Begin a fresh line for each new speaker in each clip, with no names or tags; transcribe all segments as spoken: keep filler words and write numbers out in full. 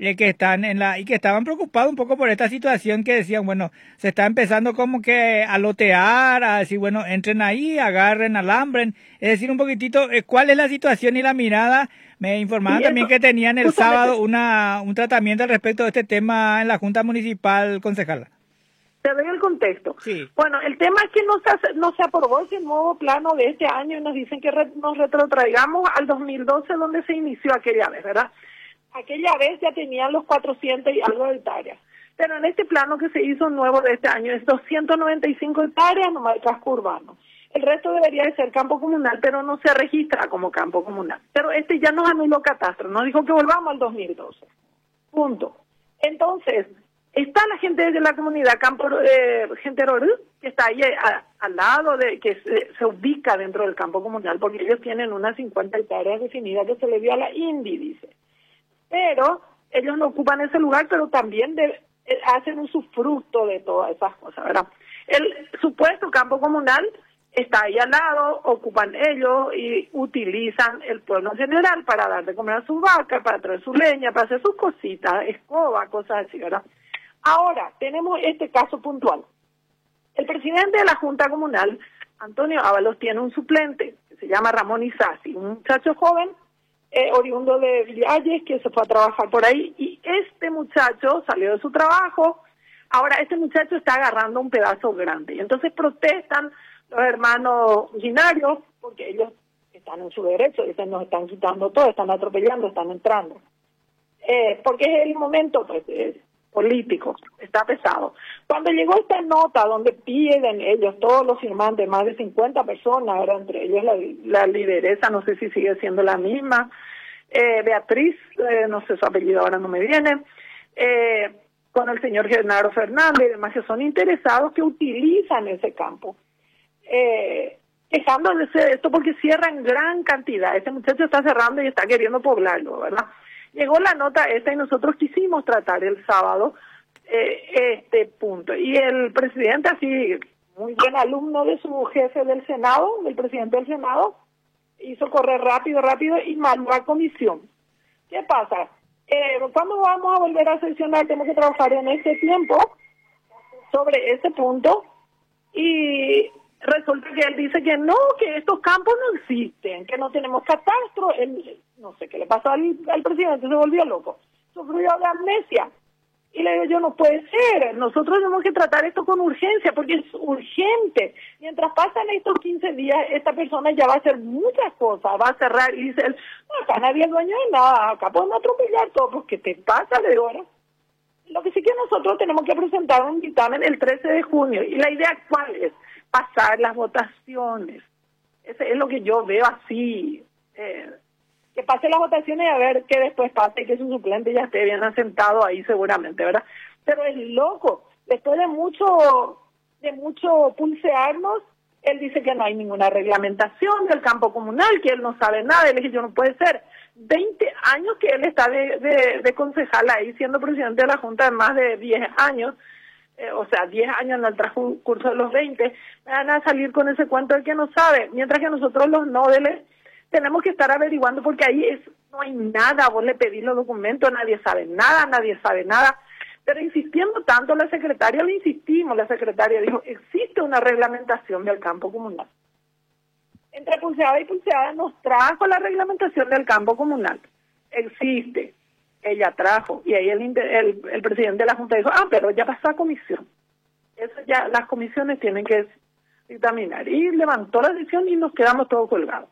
eh, que están en la y que estaban preocupados un poco por esta situación que decían, bueno, se está empezando como que a lotear, a decir, bueno, entren ahí, agarren, alambren, es decir, un poquitito, eh, ¿cuál es la situación y la mirada? Me informaban
Y
también
eso,
que tenían el
justamente,
sábado una un tratamiento al respecto de este tema en la Junta Municipal, concejala.
te doy el contexto.
Sí.
Bueno, el tema es que no se, hace- no se aprobó ese nuevo plano de este año y nos dicen que re- nos retrotraigamos al dos mil doce donde se inició aquella vez, ¿verdad? Aquella vez ya tenían los cuatrocientos y algo de hectáreas. Pero en este plano que se hizo nuevo de este año es doscientas noventa y cinco hectáreas nomás de casco urbano. El resto debería de ser campo comunal, pero no se registra como campo comunal. Pero este ya nos anuló catastro, nos dijo que volvamos al dos mil doce. Punto. Entonces, está la gente de la comunidad Campo eh, Gente Rorú, que está ahí a- al lado, de que se, se ubica dentro del campo comunal, porque ellos tienen unas cincuenta hectáreas definidas que se le dio a la INDI, dice. Pero ellos no ocupan ese lugar, pero también de, eh, hacen un usufructo de todas esas cosas, ¿verdad? El supuesto campo comunal está ahí al lado, ocupan ellos y utilizan el pueblo en general para dar de comer a sus vacas, para traer su leña, para hacer sus cositas, escoba, cosas así, ¿verdad? Ahora, tenemos este caso puntual. El presidente de la Junta Comunal, Antonio Ábalos, tiene un suplente que se llama Ramón Isasi, un muchacho joven, eh, oriundo de Villalles, que se fue a trabajar por ahí, y este muchacho salió de su trabajo. Ahora, este muchacho está agarrando un pedazo grande, y entonces protestan los hermanos originarios, porque ellos están en su derecho, dicen, nos están quitando todo, están atropellando, están entrando. Eh, porque es el momento, pues, eh, político, está pesado. Cuando llegó esta nota donde piden ellos, todos los firmantes, más de cincuenta personas, ahora entre ellos la, la lideresa, no sé si sigue siendo la misma, eh, Beatriz, eh, no sé su apellido, ahora no me viene, eh, con el señor Genaro Fernández y demás, que son interesados que utilizan ese campo. Eh, quejándose de esto porque cierran gran cantidad. Ese muchacho está cerrando y está queriendo poblarlo, ¿verdad? Llegó la nota esta y nosotros quisimos tratar el sábado eh, este punto. Y el presidente, así, muy buen alumno de su jefe del Senado, del presidente del Senado, hizo correr rápido, rápido y mandó a comisión. ¿Qué pasa? Eh, ¿Cuándo vamos a volver a sesionar? Tenemos que trabajar en este tiempo sobre ese punto y resulta que él dice que no, que estos campos no existen, que no tenemos catastro. Él, no sé qué le pasó al, al presidente, se volvió loco, sufrió de amnesia. Y le digo yo, no puede ser, nosotros tenemos que tratar esto con urgencia, porque es urgente. Mientras pasan estos quince días, esta persona ya va a hacer muchas cosas, va a cerrar, y dice él, no, acá nadie es dueño de nada, acá podemos atropellar todo, pues ¿qué te pasa? Le digo, ahora. Lo que sí que nosotros tenemos que presentar un dictamen el trece de junio, y la idea cuál es, pasar las votaciones. Ese es lo que yo veo así, eh, que pase las votaciones y a ver qué después pase, que su suplente ya esté bien asentado ahí seguramente, ¿verdad? Pero es loco, después de mucho, de mucho pulsearnos, él dice que no hay ninguna reglamentación del campo comunal, que él no sabe nada, y le dije yo, no puede ser. veinte años que él está de, de, de concejal ahí, siendo presidente de la Junta de más de diez años, eh, o sea, diez años en el transcurso de los veinte, van a salir con ese cuento de que no sabe, mientras que nosotros los nodeles tenemos que estar averiguando, porque ahí es no hay nada, vos le pedís los documentos, nadie sabe nada, nadie sabe nada, pero insistiendo tanto la secretaria, le insistimos, la secretaria dijo, existe una reglamentación del campo comunal. Entre pulseada y pulseada nos trajo la reglamentación del campo comunal. Existe. Ella trajo. Y ahí el, el, el presidente de la Junta dijo, ah, pero ya pasó a comisión. Eso ya, las comisiones tienen que dictaminar. Y levantó la decisión y nos quedamos todos colgados.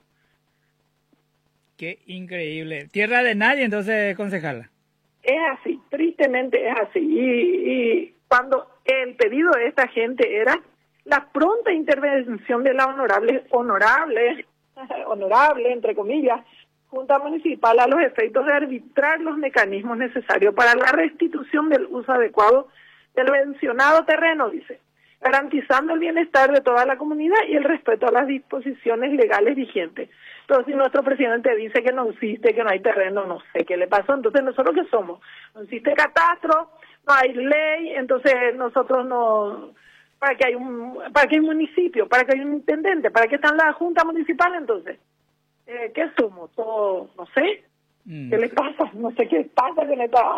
Qué increíble. Tierra de nadie, entonces, concejala.
Es así, tristemente es así. Y, y cuando el pedido de esta gente era la pronta intervención de la honorable, honorable, honorable, entre comillas, Junta Municipal a los efectos de arbitrar los mecanismos necesarios para la restitución del uso adecuado del mencionado terreno, dice, garantizando el bienestar de toda la comunidad y el respeto a las disposiciones legales vigentes. Pero si nuestro presidente dice que no existe, que no hay terreno, no sé qué le pasó, entonces nosotros qué somos, no existe catastro, no hay ley, entonces nosotros no, para que hay un, para que hay un municipio, para que hay un intendente, para que está en la Junta Municipal, entonces, eh, ¿qué somos? Todo, no sé, mm. ¿Qué le pasa? No sé qué pasa, que le está